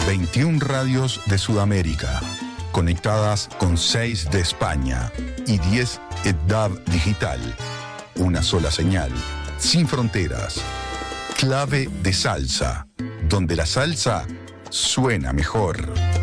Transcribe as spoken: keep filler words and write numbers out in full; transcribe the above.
veintiuna radios de Sudamérica, conectadas con seis de España y diez E D A V digital. Una sola señal, sin fronteras. Clave de salsa, donde la salsa suena mejor.